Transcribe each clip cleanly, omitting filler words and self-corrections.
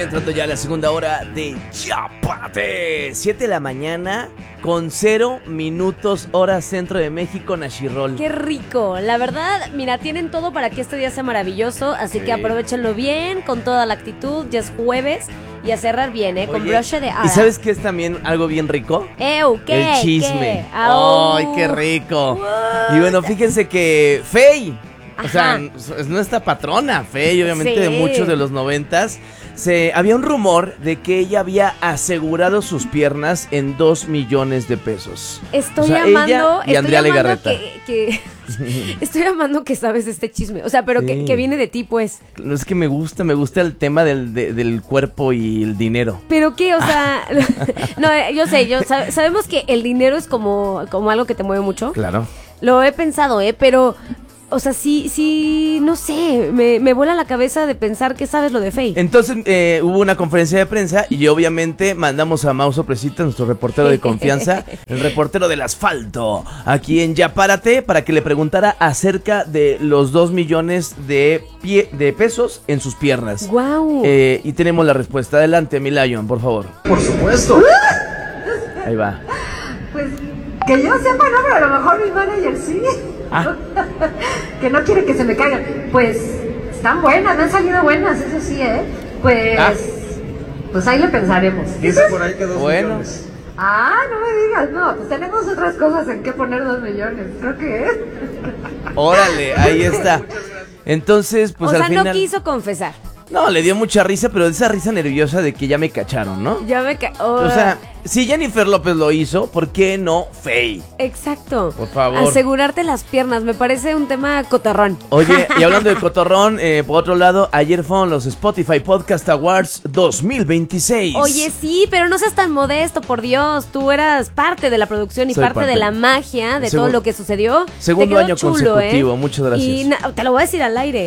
entrando ya a la segunda hora de Yapate. 7 de la mañana con 0 minutos hora centro de México, Nashirol. ¡Qué rico! La verdad, mira, tienen todo para que este día sea maravilloso, así que aprovechenlo bien, con toda la actitud, ya es jueves. Y a cerrar bien, con broche de hada. ¿Y sabes qué es también algo bien rico? ¿Qué? El chisme. ¿Qué? ¡Ay, qué rico! What? Y bueno, fíjense que Fey, Ajá. o sea, es nuestra patrona, Fey, obviamente, Sí. de muchos de los 90s. Había un rumor de que ella había asegurado sus piernas en 2 millones de pesos. Estoy O sea, amando, ella y Andrea Legarreta. estoy amando que sabes este chisme. O sea, pero Sí. que viene de ti, pues. No, es que me gusta el tema del cuerpo y el dinero. ¿Pero qué? O sea, no, yo sé, sabemos que el dinero es como algo que te mueve mucho. Claro. Lo he pensado, pero... O sea, sí, no sé, me vuela la cabeza de pensar que sabes lo de Fey. Entonces hubo una conferencia de prensa y obviamente mandamos a Mau Sorpresita, nuestro reportero de confianza, el reportero del asfalto, aquí en Ya Párate, para que le preguntara acerca de los 2 millones de pesos en sus piernas. ¡Guau! Y tenemos la respuesta. Adelante, mi Lion, por favor. Por supuesto. Ahí va. Pues que yo sepa, no, pero a lo mejor mi manager sí. Ah. Que no quiere que se me caigan. Pues están buenas, me han salido buenas, eso sí, Pues, pues ahí le pensaremos. Dice por ahí que 2 Bueno. millones. Ah, no me digas, no, pues tenemos otras cosas en que poner 2 millones, creo que Órale, ahí está. Entonces, pues o sea, al final... no quiso confesar. No, le dio mucha risa, pero esa risa nerviosa de que ya me cacharon, ¿no? Ya me O sea, si Jennifer López lo hizo, ¿por qué no Fey? Exacto. Por favor. Asegurarte las piernas, me parece un tema cotarrón. Oye, y hablando de cotorrón, por otro lado, ayer fueron los Spotify Podcast Awards 2026. Oye, sí, pero no seas tan modesto, por Dios. Tú eras parte de la producción y Soy parte de la magia de todo lo que sucedió. Segundo Te quedó año chulo, consecutivo, muchas gracias. Y te lo voy a decir al aire.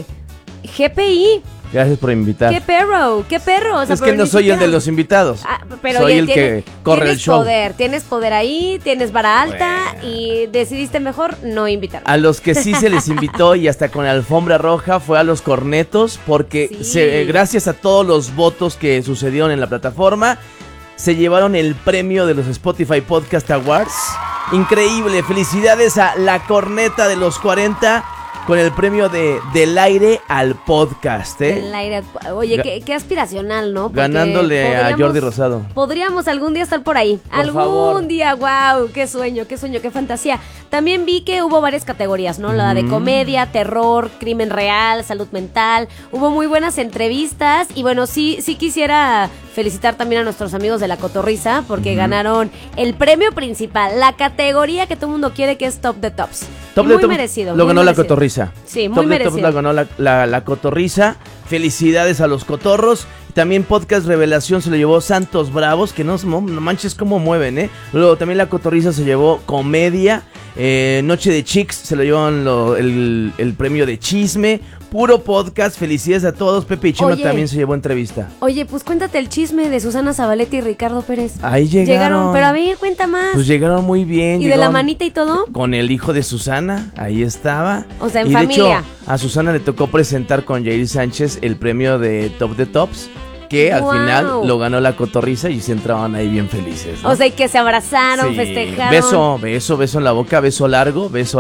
GPI, Gracias por invitar. qué perro. O sea, Es que pero no ni soy el siquiera- de los invitados. Pero soy oye, el que corre el show. Tienes poder ahí, tienes vara alta y decidiste mejor no invitar. A los que sí se les invitó y hasta con la alfombra roja fue a los cornetos, porque Sí. gracias a todos los votos que sucedieron en la plataforma, se llevaron el premio de los Spotify Podcast Awards. Increíble, felicidades a la corneta de los 40 con el premio del aire al podcast, El aire. Oye, qué aspiracional, ¿no? Porque ganándole a Jordi Rosado. Podríamos algún día estar por ahí. Por favor. Algún día, wow, qué sueño, qué fantasía. También vi que hubo varias categorías, ¿no? La de comedia, terror, crimen real, salud mental. Hubo muy buenas entrevistas y bueno, sí quisiera felicitar también a nuestros amigos de La Cotorrisa porque ganaron el premio principal, la categoría que todo el mundo quiere, que es Top de Tops. Top Y de muy Top merecido. Lo muy ganó La merecido. Cotorrisa. Sí, muy Top de merecido. Top la ganó la Cotorrisa. Felicidades a los cotorros. También Podcast Revelación se lo llevó Santos Bravos, que no manches cómo mueven, Luego también La Cotorrisa se llevó comedia. Noche de Chicks se lo llevan el premio de chisme. Puro podcast, felicidades a todos. Pepe y Chema Oye. también se llevó entrevista. Oye, pues cuéntate el chisme de Susana Zabaleta y Ricardo Pérez. Ahí llegaron. Pero a ver, cuenta más. Pues llegaron muy bien. ¿Y de la llegaron manita y todo? con el hijo de Susana, ahí estaba. O sea, en y familia. de hecho, a Susana le tocó presentar con Jair Sánchez el premio de Top de Tops, que al Wow. final lo ganó La Cotorrisa y se entraban ahí bien felices, ¿no? O sea, y que se abrazaron, Sí. festejaron. Beso en la boca, beso largo, beso.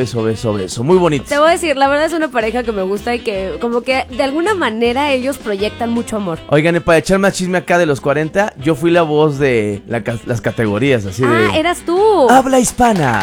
Muy bonito. Te voy a decir, la verdad es una pareja que me gusta y que como que de alguna manera ellos proyectan mucho amor. Oigan, y para echar más chisme acá de los 40, yo fui la voz de las categorías, así de... Eras tú. Habla hispana.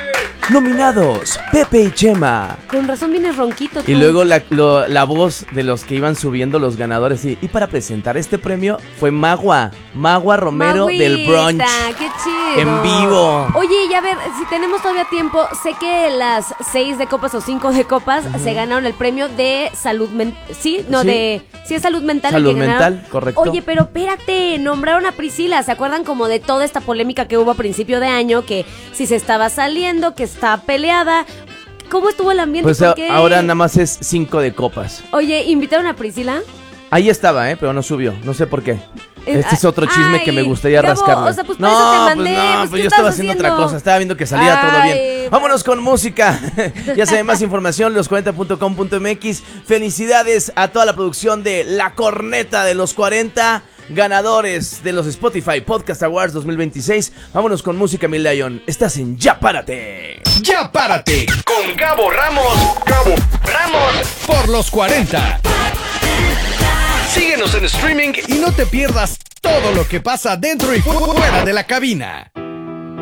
Nominados, Pepe y Chema. Con razón vienes ronquito tú. Y luego la voz de los que iban subiendo los ganadores. Y para presentar este premio fue Magua Romero del Brunch. ¡Qué chido! En vivo. Oye, y a ver, si tenemos todavía tiempo, sé que las 6 de copas o 5 de copas se ganaron el premio de salud mental. ¿Sí? No, Sí. Sí, es salud mental. Salud el que ganaron. mental, correcto. Oye, pero espérate, nombraron a Priscila. ¿Se acuerdan como de toda esta polémica que hubo a principio de año? Que si se estaba saliendo, que estaba peleada. ¿Cómo estuvo el ambiente? Pues ¿Por qué? ahora nada más es 5 de copas. Oye, ¿invitaron a Priscila? Ahí estaba, pero no subió. No sé por qué. Este es otro chisme que me gustaría Gabo, rascarle. O sea, pues por eso te mandé. Pues yo estaba haciendo otra cosa. Estaba viendo que salía todo bien. Vámonos con música. Ya saben, más información, los40.com.mx. Felicidades a toda la producción de La Corneta de los 40. Ganadores de los Spotify Podcast Awards 2026. Vámonos con música, mi Lion. Estás en Ya Párate. Ya Párate con Gabo Ramos. Por los 40. Síguenos en streaming y no te pierdas todo lo que pasa dentro y fuera de la cabina.